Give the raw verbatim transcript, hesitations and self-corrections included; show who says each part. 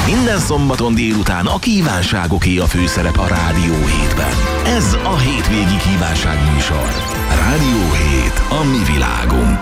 Speaker 1: Minden szombaton délután a kívánságoké a főszerep a Rádió hétben. Ez a hétvégi kívánság műsor. Rádió hét, a mi világunk.